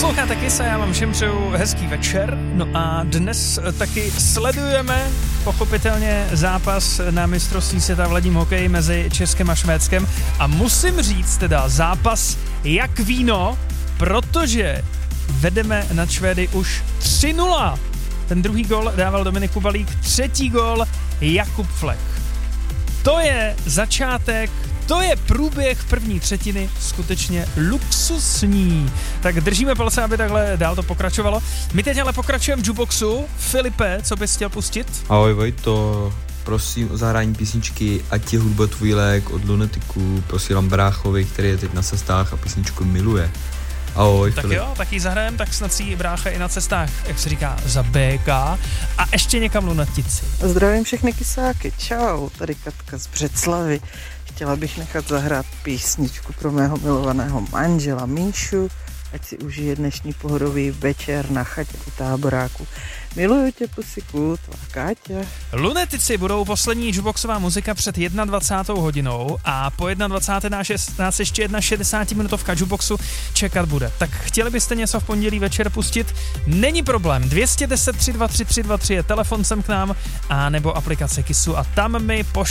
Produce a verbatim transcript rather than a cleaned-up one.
Posloucháte Kiss a já vám všem přeju hezký večer. No a dnes taky sledujeme pochopitelně zápas na mistrovství světa v ledním hokeji mezi Českem a Švédskem. A musím říct teda zápas jak víno, protože vedeme nad Švédy už tři nula. Ten druhý gól dával Dominik Kubalík, třetí gól Jakub Flek. To je začátek, to je průběh první třetiny skutečně luxusní. Tak držíme palce, aby takhle dál to pokračovalo. My teď ale pokračujeme v jukeboxu. Filipe, co bys chtěl pustit? Ahoj Vojto, prosím o zahrání písničky Ať je hudba tvůj lék od Lunatiku. Posílám bráchovi, který je teď na cestách a písničku miluje. Ahoj, tak Filip. jo, tak ji zahrajem, tak snad si brácha i na cestách, jak se říká, za bé ká a ještě někam lunatici. Zdravím všechny kysáky, čau, tady Katka z Břeclavy. Chtěla bych nechat zahrát písničku pro mého milovaného manžela Míšu, ať si užije dnešní pohodový večer na chatě u táboráku. Miluju tě, pusiku, tvá Káťa. Lunetici budou poslední jukeboxová muzika před dvacátou jednou hodinou a po dvacáté jedné nás ještě jedna šedesátiminutovka jukeboxu čekat bude. Tak chtěli byste něco v pondělí večer pustit? Není problém. dvě deset tři dva tři tři dva tři je telefon sem k nám a nebo aplikace Kissu a tam mi pošlete